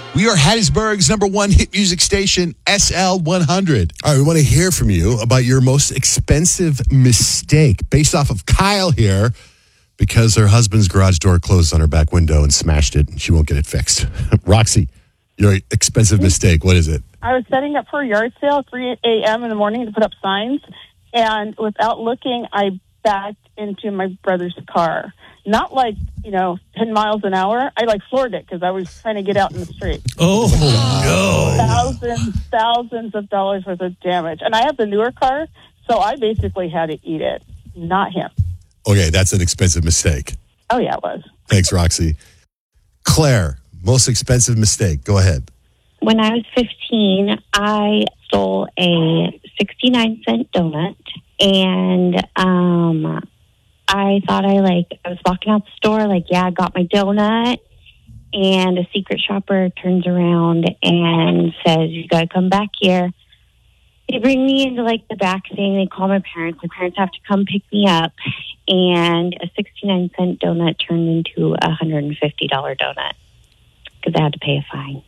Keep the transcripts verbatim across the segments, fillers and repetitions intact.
We are Hattiesburg's number one hit music station, S L one hundred. All right, we want to hear from you about your most expensive mistake based off of Kyle here because her husband's garage door closed on her back window and smashed it and she won't get it fixed. Roxy, your expensive mistake, what is it? I was setting up for a yard sale at three a.m. in the morning to put up signs, and without looking, I backed into my brother's car. Not like, you know, ten miles an hour. I like floored it because I was trying to get out in the street. Oh, no. Thousands, thousands of dollars worth of damage. And I have the newer car, so I basically had to eat it, not him. Okay, that's an expensive mistake. Oh, yeah, it was. Thanks, Roxy. Claire, most expensive mistake. Go ahead. When I was fifteen, I stole a sixty-nine cent donut, and um, I thought I, like, I was walking out the store, like, yeah, I got my donut, and a secret shopper turns around and says, you got to come back here. They bring me into, like, the back thing. They call my parents. My parents have to come pick me up, and a sixty-nine cent donut turned into a one hundred fifty dollars donut because I had to pay a fine.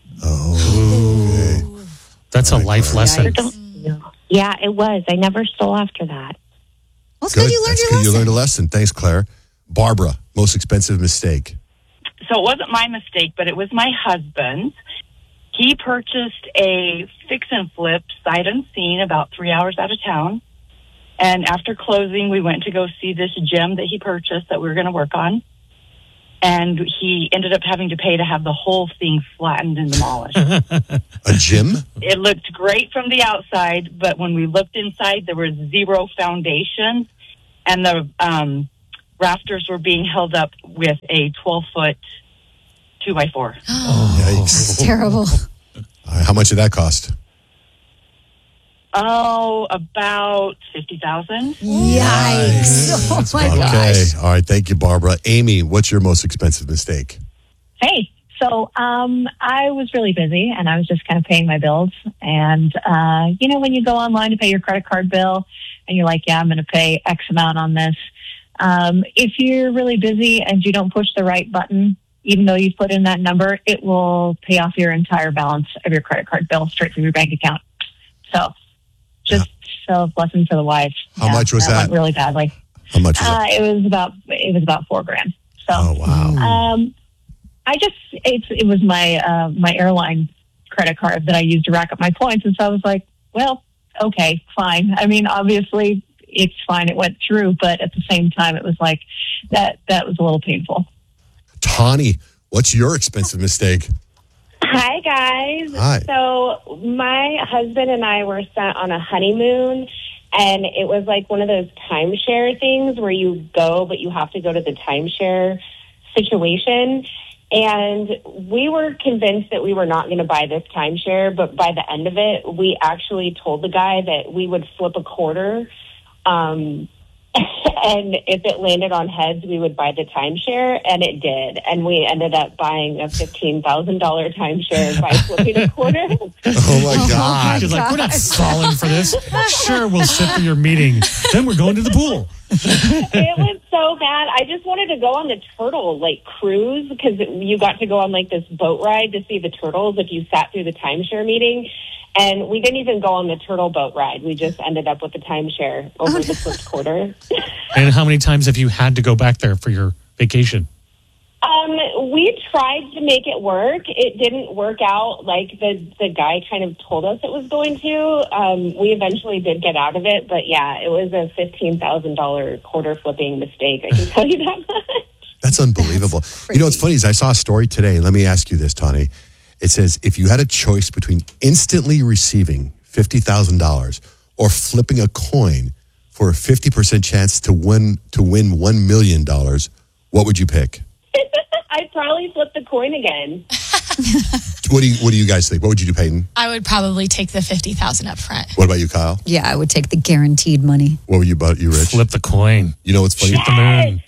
Oh, okay. That's a life lesson. Yeah, yeah, it was. I never stole after that. Well, it's good, good you learned That's your good. lesson. You learned a lesson. Thanks, Claire. Barbara, most expensive mistake. So it wasn't my mistake, but it was my husband's. He purchased a fix and flip sight unseen about three hours out of town. And after closing, we went to go see this gym that he purchased that we were going to work on. And he ended up having to pay to have the whole thing flattened and demolished. A gym? It looked great from the outside, but when we looked inside, there was zero foundation, and the um, rafters were being held up with a twelve-foot two by four. Oh, yikes. Terrible. Uh, how much did that cost? Oh, about fifty thousand dollars. Yikes. Oh, my Okay. gosh. All right. Thank you, Barbara. Amy, what's your most expensive mistake? Hey, so um, I was really busy and I was just kind of paying my bills. And, uh, you know, when you go online to pay your credit card bill and you're like, yeah, I'm going to pay X amount on this. Um, if you're really busy and you don't push the right button, even though you put in that number, it will pay off your entire balance of your credit card bill straight from your bank account. So just yeah. so lesson for the wise. How yeah, much was that? That went really badly. How much was uh, that? It was about, it was about four grand. So, oh, wow. Um, I just, it's, it was my, uh, my airline credit card that I used to rack up my points. And so I was like, well, okay, fine. I mean, obviously it's fine. It went through, but at the same time, it was like that, that was a little painful. Tawny, what's your expensive mistake? Hi, guys. Hi. So my husband and I were sent on a honeymoon, and it was like one of those timeshare things where you go, but you have to go to the timeshare situation. And we were convinced that we were not going to buy this timeshare, but by the end of it, we actually told the guy that we would flip a quarter, um, and if it landed on heads, we would buy the timeshare, and it did. And we ended up buying a fifteen thousand dollars timeshare by flipping a quarter. Oh, my God. She's like, we're not falling for this. Sure, we'll sit for your meeting. Then we're going to the pool. It was so bad. I just wanted to go on the turtle, like, cruise, because you got to go on, like, this boat ride to see the turtles if you sat through the timeshare meeting. And we didn't even go on the turtle boat ride. We just ended up with the timeshare over oh, the flipped quarter. And how many times have you had to go back there for your vacation? Um, we tried to make it work. It didn't work out like the, the guy kind of told us it was going to. Um, we eventually did get out of it. But, yeah, it was a fifteen thousand dollars quarter flipping mistake. I can tell you that much. That's unbelievable. That's you know, what's funny is I saw a story today. Let me ask you this, Tawny. It says, if you had a choice between instantly receiving fifty thousand dollars or flipping a coin for a fifty percent chance to win to win one million dollars, what would you pick? I'd probably flip the coin again. What do you What do you guys think? What would you do, Peyton? I would probably take the fifty thousand dollars up front. What about you, Kyle? Yeah, I would take the guaranteed money. What would you about you, Rich? Flip the coin. You know what's funny? Shoot the moon.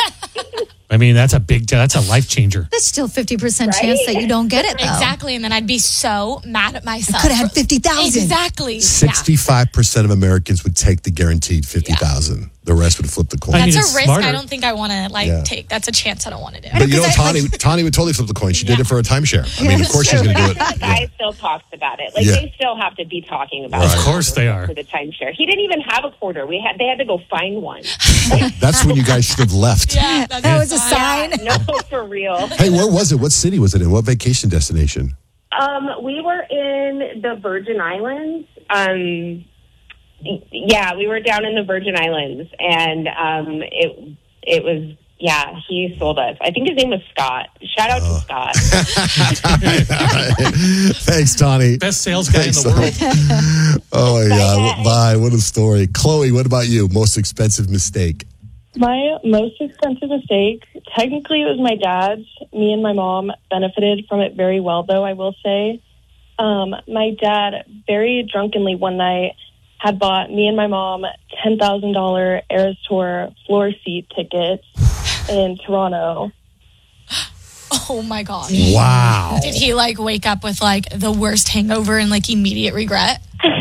I mean, that's a big, that's a life changer. That's still fifty percent right? chance that you don't get it, though. Exactly, and then I'd be so mad at myself. Could have had fifty thousand dollars. Exactly. sixty-five percent of Americans would take the guaranteed fifty thousand dollars. The rest would flip the coin. I mean, That's it's a risk smarter. I don't think I want to like Yeah. take. That's a chance I don't want to do. But you know, Because I- Tawny, Tawny would totally flip the coin. She did it for a timeshare. I mean, of course she's going to do it. The guy still talks about it. Like Yeah. they still have to be talking about Right. it. Of course they are. For the timeshare. He didn't even have a quarter. We had they had to go find one. That's when you guys should have left. Yeah, that's That was a fine. sign. No, for real. Hey, where was it? What city was it in? What vacation destination? Um, we were in the Virgin Islands. Um, yeah, we were down in the Virgin Islands, and um, it it was yeah. He sold us. I think his name was Scott. Shout out to Scott. Thanks, Tawny. Best sales guy Thanks, in the world. Tawny. Oh, my God. Bye. Bye. What a story. Chloe, what about you? Most expensive mistake? My most expensive mistake, technically it was my dad's. Me and my mom benefited from it very well, though, I will say. Um, my dad, very drunkenly one night, had bought me and my mom ten thousand dollars Eras Tour floor seat tickets in Toronto. Oh my gosh. Wow. Did he like wake up with like the worst hangover and like immediate regret?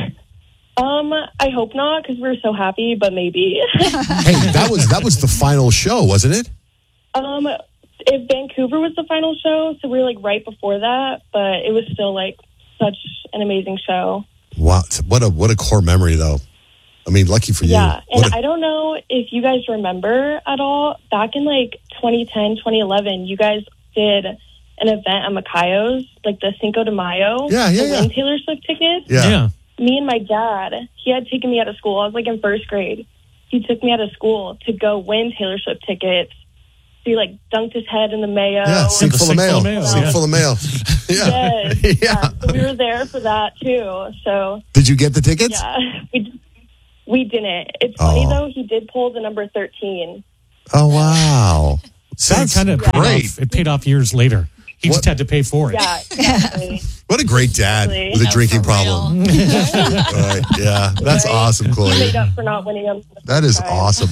Um, I hope not, because we were so happy, but maybe. Hey, that was that was the final show, wasn't it? um, if Vancouver was the final show, so we were like right before that, but it was still like such an amazing show. Wow. What a what a core memory, though. I mean, lucky for you. Yeah, What and a- I don't know if you guys remember at all, back in like twenty ten, twenty eleven, you guys did an event at Macayo's, like the Cinco de Mayo. Yeah, yeah, to yeah. win Taylor Swift tickets. yeah. Yeah. Me and my dad, he had taken me out of school. I was like in first grade. He took me out of school to go win Taylor Swift tickets. He like dunked his head in the mayo. Yeah, sink the full of sink full mail. of mail, Sink yeah. full of mail. Yeah. Yes. Yeah. yeah. So we were there for that too. So Did you get the tickets? yeah, we, we didn't. It's funny Oh. though, he did pull the number thirteen. Oh, wow. So it That's kind of paid great. off. It paid off years later. He What- just had to pay for it. Yeah, exactly. What a great dad Really? with a No, drinking for real. problem. Right, yeah, that's Right? awesome, He Chloe. made up for not winning them. the That first is time. awesome.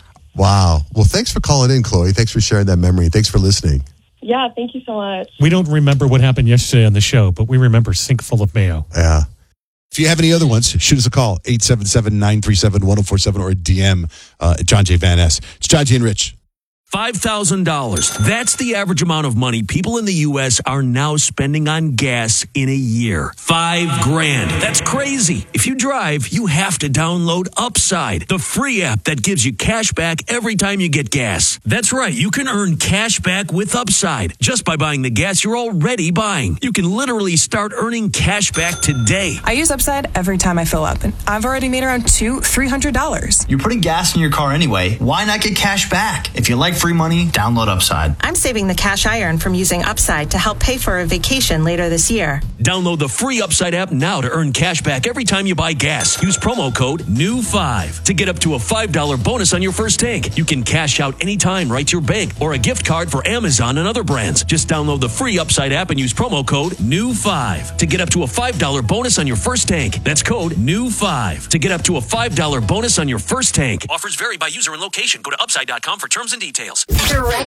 Wow. Well, thanks for calling in, Chloe. Thanks for sharing that memory. Thanks for listening. Yeah, thank you so much. We don't remember what happened yesterday on the show, but we remember Sink Full of Mayo. Yeah. If you have any other ones, shoot us a call, eight seven seven, nine three seven, one oh four seven, or a D M uh, at John J. Van Ness. It's John J. and Rich. five thousand dollars. That's the average amount of money people in the U S are now spending on gas in a year. Five grand. That's crazy. If you drive, you have to download Upside, the free app that gives you cash back every time you get gas. That's right. You can earn cash back with Upside just by buying the gas you're already buying. You can literally start earning cash back today. I use Upside every time I fill up, and I've already made around two, three hundred dollars. You're putting gas in your car anyway. Why not get cash back? If you like free money, download Upside. I'm saving the cash I earn from using Upside to help pay for a vacation later this year. Download the free Upside app now to earn cash back every time you buy gas. Use promo code N E W five to get up to a five dollar bonus on your first tank. You can cash out anytime right to your bank or a gift card for Amazon and other brands. Just download the free Upside app and use promo code N E W five to get up to a five dollar bonus on your first tank. That's code N E W five to get up to a five dollar bonus on your first tank. Offers vary by user and location. Go to upside dot com for terms and details.